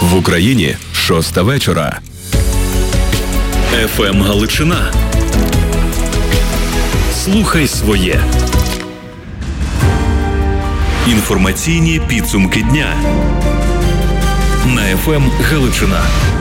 В Україні 6 вечора. ФМ Галичина. Слухай своє. Інформаційні підсумки дня на ФМ Галичина.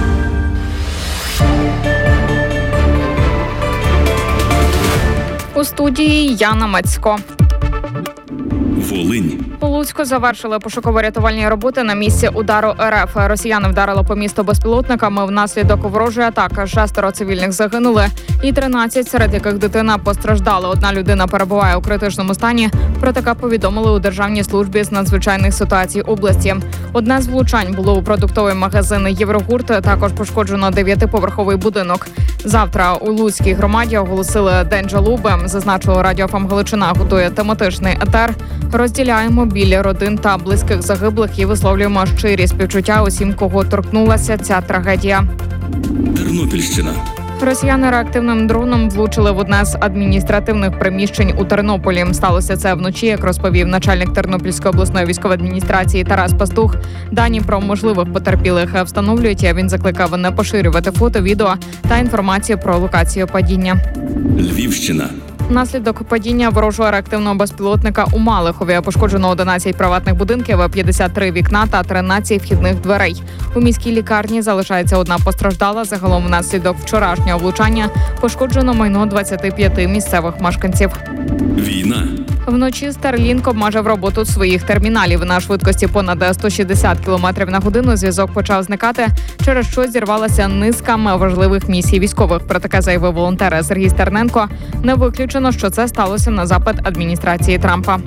У студії Яна Мацько. Волинь. У Луцьку завершили пошуково-рятувальні роботи на місці удару РФ. Росіяни вдарили по місту безпілотниками. Внаслідок ворожої атаки 6 цивільних загинули і 13, серед яких дитина, постраждала. Одна людина перебуває у критичному стані. Про таке повідомили у Державній службі з надзвичайних ситуацій області. Одне з влучань було у продуктовий магазин «Єврогурт». Також пошкоджено 9-поверховий будинок. Завтра у Луцькій громаді оголосили День жалоби. Зазначило Радіо ФМ Галичина готує тематичний етер. Розділяємо біль родин та близьких загиблих і висловлюємо щирі співчуття усім, кого торкнулася ця трагедія. Тернопільщина. Росіяни реактивним дроном влучили в одне з адміністративних приміщень у Тернополі. Сталося це вночі, як розповів начальник Тернопільської обласної військової адміністрації Тарас Пастух. Дані про можливих потерпілих встановлюють, а він закликав не поширювати фото, відео та інформацію про локацію падіння. Львівщина. Внаслідок падіння ворожого реактивного безпілотника у Малихові пошкоджено 11 приватних будинків, 53 вікна та 13 вхідних дверей. У міській лікарні залишається одна постраждала. Загалом внаслідок вчорашнього влучання пошкоджено майно 25 місцевих мешканців. Війна. Вночі Starlink обмежив роботу своїх терміналів. На швидкості понад 160 км на годину зв'язок почав зникати, через що зірвалася низка важливих місій військових. Про таке заявив волонтер Сергій Стерненко. Не виключено, що це сталося на запит адміністрації Трампа.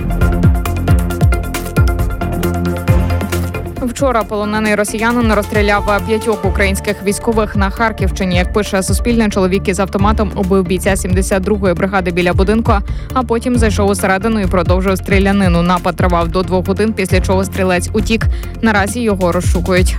Вчора полонений росіянин розстріляв 5 українських військових на Харківщині. Як пише Суспільне, чоловік із автоматом убив бійця 72-ї бригади біля будинку, а потім зайшов усередину і продовжив стрілянину. Напад тривав до 2 годин, після чого стрілець утік. Наразі його розшукують.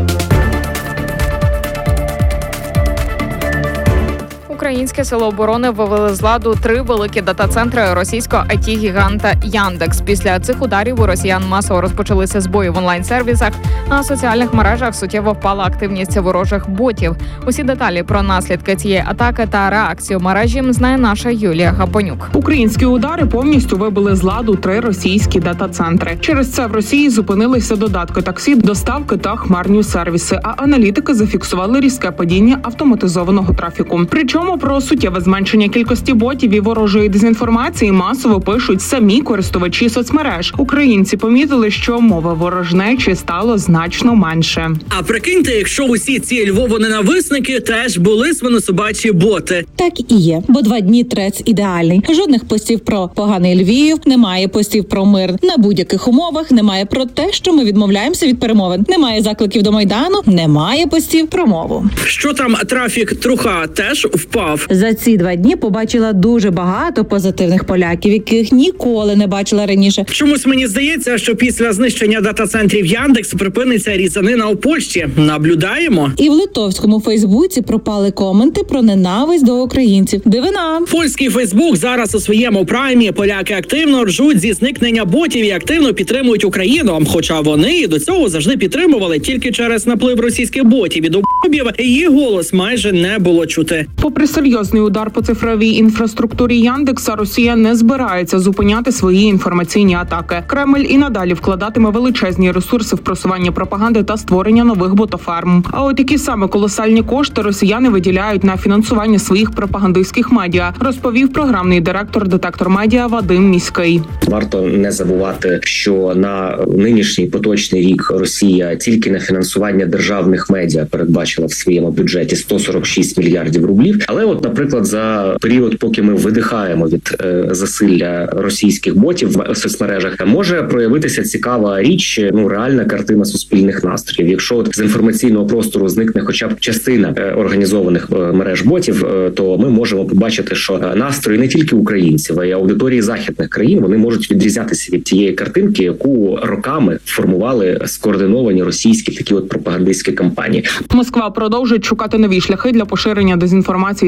Українські сили оборони вивели з ладу 3 великі дата-центри російського IT-гіганта Яндекс. Після цих ударів у росіян масово розпочалися збої в онлайн-сервісах, а в соціальних мережах суттєво впала активність ворожих ботів. Усі деталі про наслідки цієї атаки та реакцію мережі знає наша Юлія Гапонюк. Українські удари повністю вибили з ладу 3 російські дата-центри. Через це в Росії зупинилися додатки таксі, доставки та хмарні сервіси, а аналітики зафіксували різке падіння автоматизованого трафіку. Причому про суттєве зменшення кількості ботів і ворожої дезінформації масово пишуть самі користувачі соцмереж. Українці помітили, що мови ворожнечі стало значно менше. А прикиньте, якщо усі ці львовоненависники теж були свинособачі боти. Так і є, бо 2 дні трец ідеальний. Жодних постів про поганий Львів, немає постів про мир на будь-яких умовах, немає про те, що ми відмовляємося від перемовин, немає закликів до Майдану, немає постів про мову. Що там трафік труха теж впав. За ці 2 дні побачила дуже багато позитивних поляків, яких ніколи не бачила раніше. Чомусь мені здається, що після знищення дата-центрів Яндекс припиниться різанина у Польщі. Наблюдаємо. І в литовському Фейсбуці пропали коменти про ненависть до українців. Дивина. Польський Фейсбук зараз у своєму праймі. Поляки активно ржуть зі зникнення ботів і активно підтримують Україну. Хоча вони до цього завжди підтримували, тільки через наплив російських ботів і добобів її голос майже не було чути. Попри серйозний удар по цифровій інфраструктурі Яндекса, Росія не збирається зупиняти свої інформаційні атаки. Кремль і надалі вкладатиме величезні ресурси в просування пропаганди та створення нових ботоферм. А от які саме колосальні кошти росіяни виділяють на фінансування своїх пропагандистських медіа, розповів програмний директор «Детектор Медіа» Вадим Міський. Варто не забувати, що на нинішній поточний рік Росія тільки на фінансування державних медіа передбачила в своєму бюджеті 146 мільярдів рублів. Але от, наприклад, за період, поки ми видихаємо від засилля російських ботів в соцмережах, може проявитися цікава річ, реальна картина суспільних настроїв. Якщо от з інформаційного простору зникне хоча б частина організованих мереж ботів, то ми можемо побачити, що настрої не тільки українців, а й аудиторії західних країн, вони можуть відрізнятися від тієї картинки, яку роками формували скоординовані російські такі от пропагандистські кампанії. Москва продовжує шукати нові шляхи для поширення дезінформації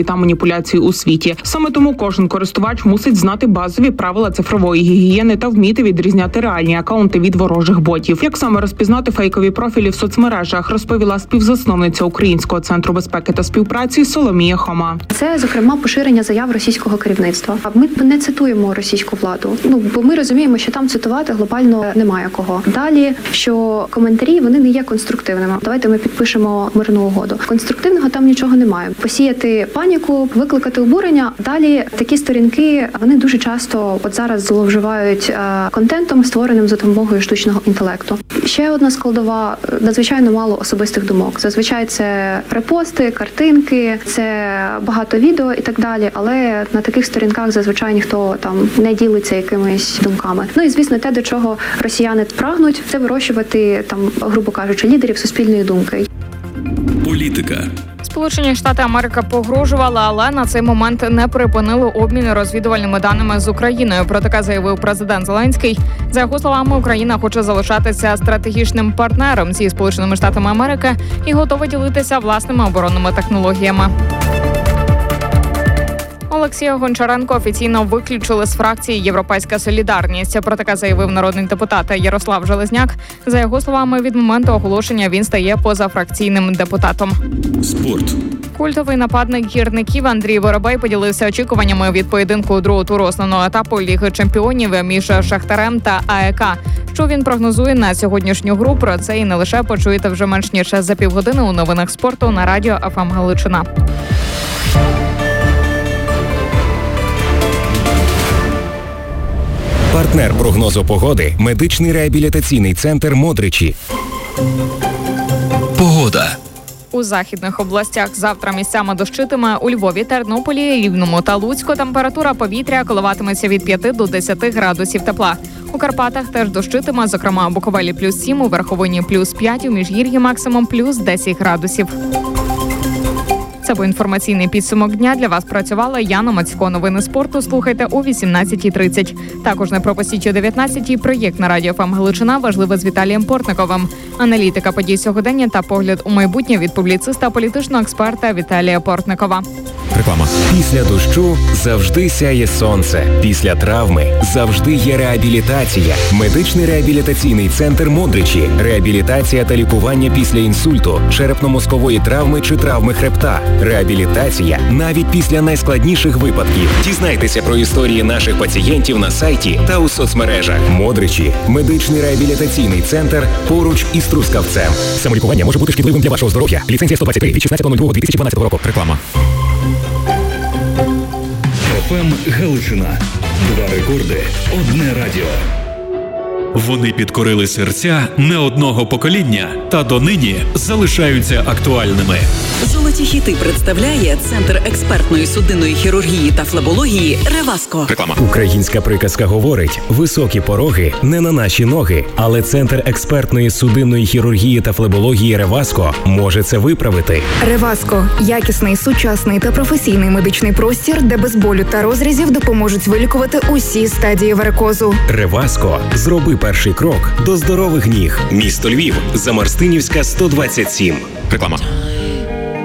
та маніпуляцій у світі. Саме тому кожен користувач мусить знати базові правила цифрової гігієни та вміти відрізняти реальні акаунти від ворожих ботів. Як саме розпізнати фейкові профілі в соцмережах, розповіла співзасновниця Українського центру безпеки та співпраці Соломія Хома. Це, зокрема, поширення заяв російського керівництва. Ми не цитуємо російську владу, бо ми розуміємо, що там цитувати глобально немає кого. Далі, що коментарі, вони не є конструктивними. Давайте ми підпишемо мирну угоду. Конструктивного там нічого немає. Посіяти паніку, викликати обурення. Далі такі сторінки, вони дуже часто от зараз зловживають контентом, створеним за допомогою штучного інтелекту. Ще одна складова, надзвичайно мало особистих думок. Зазвичай це репости, картинки, це багато відео і так далі, але на таких сторінках зазвичай ніхто там не ділиться якимись думками. Ну і звісно, те, до чого росіяни прагнуть, це вирощувати там, грубо кажучи, лідерів суспільної думки. Політика. Сполучені Штати Америки погрожували, але на цей момент не припинили обмін розвідувальними даними з Україною. Про таке заявив президент Зеленський. За його словами, Україна хоче залишатися стратегічним партнером зі Сполученими Штатами Америки і готова ділитися власними оборонними технологіями. Олексія Гончаренко офіційно виключили з фракції «Європейська солідарність». Про таке заявив народний депутат Ярослав Железняк. За його словами, від моменту оголошення він стає позафракційним депутатом. Спорт. Культовий нападник гірників Андрій Воробей поділився очікуваннями від поєдинку другого туру основного етапу Ліги чемпіонів між Шахтарем та АЕК. Що він прогнозує на сьогоднішню гру, про це і не лише почуєте вже менш ніж за півгодини у новинах спорту на радіо ФМ Галичина. Партнер прогнозу погоди – медичний реабілітаційний центр «Модричі». Погода. У західних областях завтра місцями дощитиме. У Львові, Тернополі, Рівному та Луцьку температура повітря коливатиметься від 5 до 10 градусів тепла. У Карпатах теж дощитиме, зокрема у Буковелі +7, у Верховині +5, у Міжгір'ї максимум +10 градусів. Це був інформаційний підсумок дня. Для вас працювала Яна Мацько. Новини спорту слухайте о 18:30. Також не пропустіть о 19:00 проєкт на радіо ФМ Галичина «Важливе» з Віталієм Портниковим. Аналітика подій сьогодення та погляд у майбутнє від публіциста, політичного експерта Віталія Портникова. Реклама. Після дощу завжди сяє сонце. Після травми завжди є реабілітація. Медичний реабілітаційний центр «Модричі». Реабілітація та лікування після інсульту, черепно-мозкової травми чи травми хребта. Реабілітація навіть після найскладніших випадків. Дізнайтеся про історії наших пацієнтів на сайті та у соцмережах. «Модричі» – медичний реабілітаційний центр поруч із Трускавцем. Самолікування може бути шкідливим для вашого здоров'я. Ліцензія 123 від 16.02.2012 року. Реклама. ФМ Галичина. 2 рекорди, 1 радіо. Вони підкорили серця не одного покоління та донині залишаються актуальними. Золоті хіти представляє Центр експертної судинної хірургії та флебології «Реваско». Реклама. Українська приказка говорить: високі пороги не на наші ноги. Але Центр експертної судинної хірургії та флебології «Реваско» може це виправити. «Реваско» – якісний, сучасний та професійний медичний простір, де без болю та розрізів допоможуть вилікувати усі стадії варикозу. «Реваско» – зроби перший крок до здорових ніг. Місто Львів, Замарстинівська, 127. Реклама.